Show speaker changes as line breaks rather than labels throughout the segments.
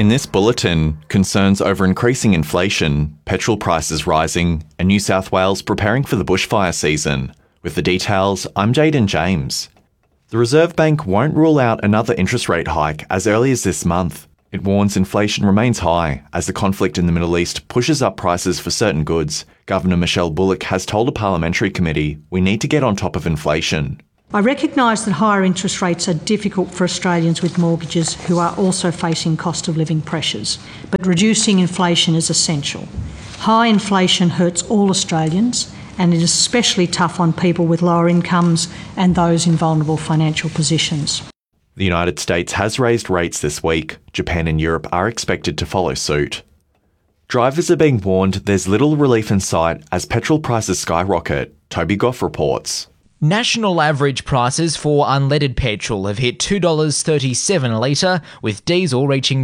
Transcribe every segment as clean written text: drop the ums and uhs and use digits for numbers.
In this bulletin, concerns over increasing inflation, petrol prices rising, and New South Wales preparing for the bushfire season. With the details, I'm Jaden James. The Reserve Bank won't rule out another interest rate hike as early as this month. It warns inflation remains high as the conflict in the Middle East pushes up prices for certain goods. Governor Michelle Bullock has told a parliamentary committee we need to get on top of inflation.
I recognise that higher interest rates are difficult for Australians with mortgages who are also facing cost of living pressures, but reducing inflation is essential. High inflation hurts all Australians, and it is especially tough on people with lower incomes and those in vulnerable financial positions.
The United States has raised rates this week. Japan and Europe are expected to follow suit. Drivers are being warned there's little relief in sight as petrol prices skyrocket. Toby Goff reports.
National average prices for unleaded petrol have hit $2.37 a litre, with diesel reaching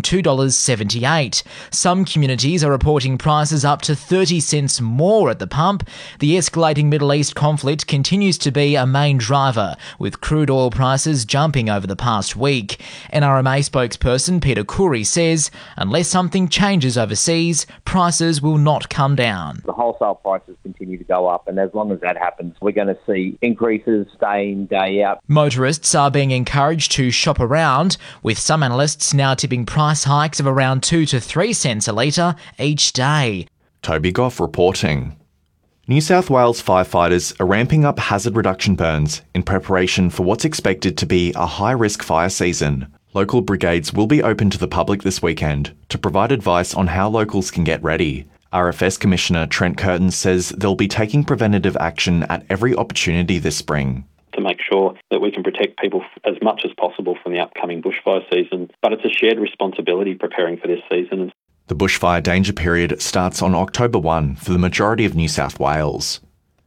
$2.78. Some communities are reporting prices up to 30 cents more at the pump. The escalating Middle East conflict continues to be a main driver, with crude oil prices jumping over the past week. NRMA spokesperson Peter Khoury says, unless something changes overseas, prices will not come down.
The wholesale prices continue to go up, and as long as that happens, we're going to see increases day in, day out.
Motorists are being encouraged to shop around, with some analysts now tipping price hikes of around 2 to 3 cents a litre each day.
Toby Goff reporting. New South Wales firefighters are ramping up hazard reduction burns in preparation for what's expected to be a high-risk fire season. Local brigades will be open to the public this weekend to provide advice on how locals can get ready. RFS Commissioner Trent Curtin says they'll be taking preventative action at every opportunity this spring.
To make sure that we can protect people as much as possible from the upcoming bushfire season, but it's a shared responsibility preparing for this season.
The bushfire danger period starts on October 1 for the majority of New South Wales.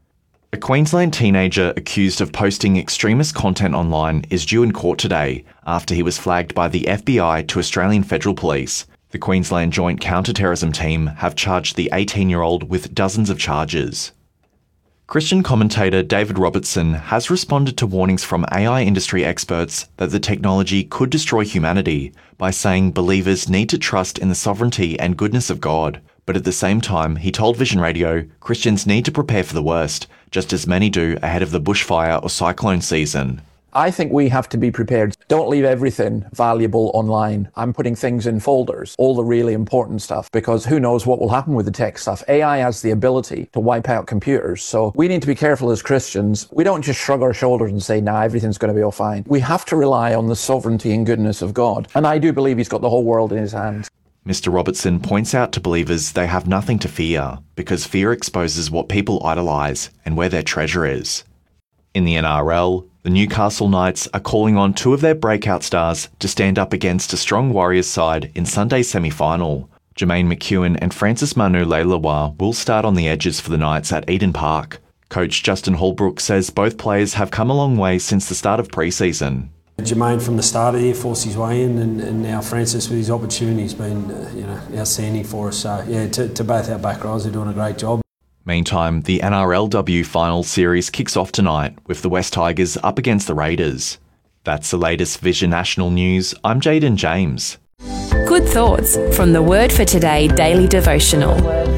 A Queensland teenager accused of posting extremist content online is due in court today after he was flagged by the FBI to Australian Federal Police. The Queensland Joint Counter-Terrorism Team have charged the 18-year-old with dozens of charges. Christian commentator David Robertson has responded to warnings from AI industry experts that the technology could destroy humanity by saying believers need to trust in the sovereignty and goodness of God. But at the same time, he told Vision Radio Christians need to prepare for the worst, just as many do ahead of the bushfire or cyclone season.
I think we have to be prepared. Don't leave everything valuable online. I'm putting things in folders, all the really important stuff, because who knows what will happen with the tech stuff. AI has the ability to wipe out computers. So we need to be careful as Christians. We don't just shrug our shoulders and say, nah, everything's going to be all fine. We have to rely on the sovereignty and goodness of God. And I do believe he's got the whole world in his hands.
Mr. Robertson points out to believers they have nothing to fear because fear exposes what people idolise and where their treasure is. In the NRL, the Newcastle Knights are calling on two of their breakout stars to stand up against a strong Warriors side in Sunday's semi-final. Jermaine McEwen and Francis Manu-Leilua will start on the edges for the Knights at Eden Park. Coach Justin Holbrook says both players have come a long way since the start of pre-season.
Jermaine from the start of the year forced his way in, and now Francis with his opportunity has been outstanding for us. So to both our back rows, they're doing a great job.
Meantime, the NRLW Final Series kicks off tonight with the West Tigers up against the Raiders. That's the latest Vision National News. I'm Jaden James.
Good thoughts from the Word for Today Daily Devotional.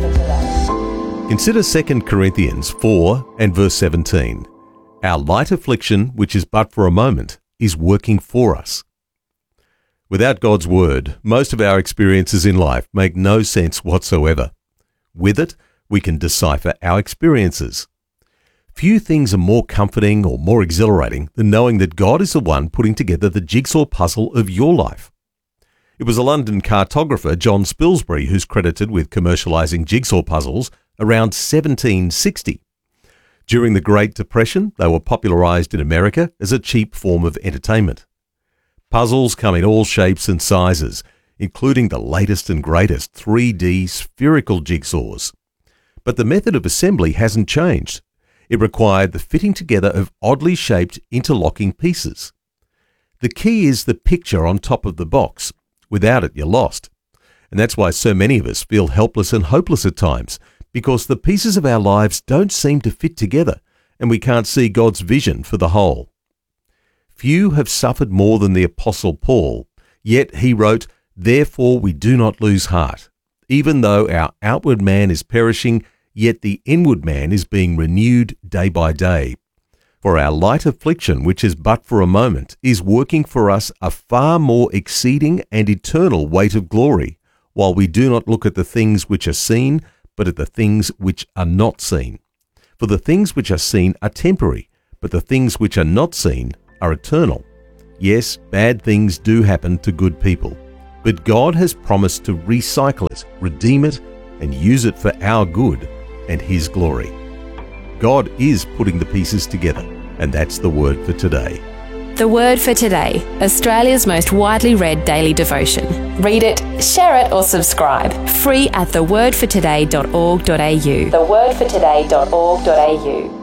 Consider 2 Corinthians 4 and verse 17. Our light affliction, which is but for a moment, is working for us. Without God's Word, most of our experiences in life make no sense whatsoever. With it, we can decipher our experiences. Few things are more comforting or more exhilarating than knowing that God is the one putting together the jigsaw puzzle of your life. It was a London cartographer, John Spilsbury, who's credited with commercialising jigsaw puzzles around 1760. During the Great Depression, they were popularised in America as a cheap form of entertainment. Puzzles come in all shapes and sizes, including the latest and greatest 3D spherical jigsaws. But the method of assembly hasn't changed. It required the fitting together of oddly shaped interlocking pieces. The key is the picture on top of the box. Without it, you're lost. And that's why so many of us feel helpless and hopeless at times, because the pieces of our lives don't seem to fit together, and we can't see God's vision for the whole. Few have suffered more than the Apostle Paul, yet he wrote, Therefore we do not lose heart. Even though our outward man is perishing, yet the inward man is being renewed day by day. For our light affliction, which is but for a moment, is working for us a far more exceeding and eternal weight of glory, while we do not look at the things which are seen, but at the things which are not seen. For the things which are seen are temporary, but the things which are not seen are eternal. Yes, bad things do happen to good people, but God has promised to recycle it, redeem it, and use it for our good and His glory. God is putting the pieces together, and that's the word for today.
The Word for Today, Australia's most widely read daily devotion. Read it, share it or subscribe. Free at thewordfortoday.org.au. thewordfortoday.org.au.